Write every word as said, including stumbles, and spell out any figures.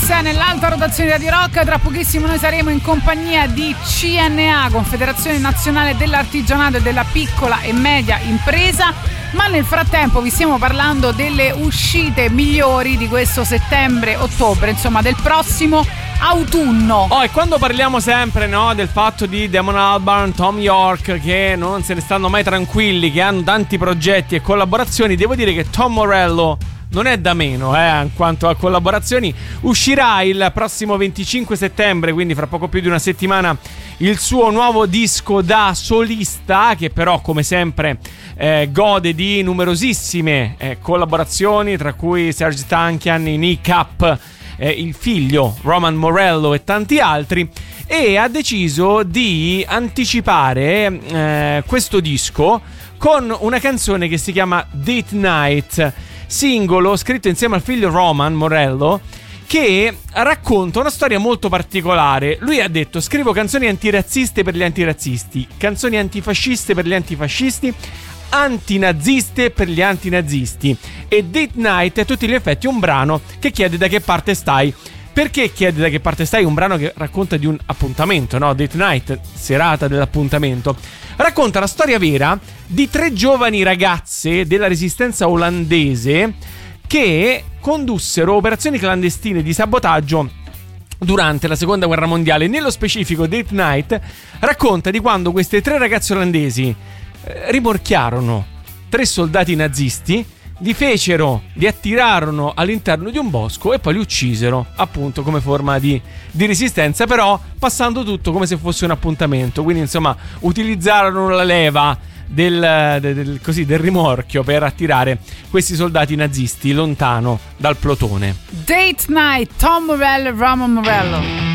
nell'alta rotazione di Radio Rock. Tra pochissimo noi saremo in compagnia di C N A, Confederazione Nazionale dell'Artigianato e della Piccola e Media Impresa, ma nel frattempo vi stiamo parlando delle uscite migliori di questo settembre-ottobre, insomma del prossimo autunno. Oh, e quando parliamo sempre, no, del fatto di Damon Albarn, Tom York, che non se ne stanno mai tranquilli, che hanno tanti progetti e collaborazioni, devo dire che Tom Morello non è da meno, eh, in quanto a collaborazioni. Uscirà il prossimo venticinque settembre, quindi fra poco più di una settimana, il suo nuovo disco da solista, che però come sempre eh, gode di numerosissime eh, collaborazioni, tra cui Serge Tankian, i Nick Up, eh, il figlio Roman Morello e tanti altri, e ha deciso di anticipare eh, questo disco con una canzone che si chiama Date Night, singolo scritto insieme al figlio Roman Morello, che racconta una storia molto particolare. Lui ha detto: scrivo canzoni antirazziste per gli antirazzisti, canzoni antifasciste per gli antifascisti, antinaziste per gli antinazisti, e Date Night è a tutti gli effetti un brano che chiede da che parte stai. Perché chiede da che parte stai? Un brano che racconta di un appuntamento, no? Date Night, serata dell'appuntamento. Racconta la storia vera di tre giovani ragazze della resistenza olandese che condussero operazioni clandestine di sabotaggio durante la seconda guerra mondiale. Nello specifico, Date Night racconta di quando queste tre ragazze olandesi eh, rimorchiarono tre soldati nazisti, li fecero, li attirarono all'interno di un bosco e poi li uccisero, appunto come forma di, di resistenza, però passando tutto come se fosse un appuntamento. Quindi insomma utilizzarono la leva del, del, del, così, del rimorchio per attirare questi soldati nazisti lontano dal plotone. Date Night, Tom Morello e Roman Morello.